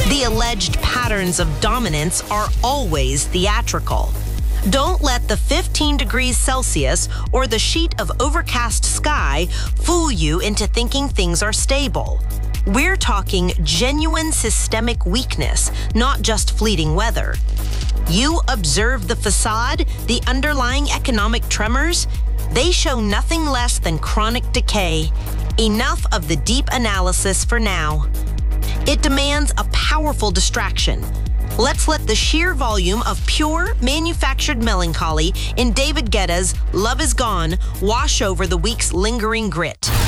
The alleged patterns of dominance are always theatrical. Don't let the 15 degrees Celsius or the sheet of overcast sky fool you into thinking things are stable. We're talking genuine systemic weakness, not just fleeting weather. You observe the facade, the underlying economic tremors? They show nothing less than chronic decay. Enough of the deep analysis for now. It demands a powerful distraction. Let's let the sheer volume of pure, manufactured melancholy in David Guetta's Love Is Gone wash over the week's lingering grit.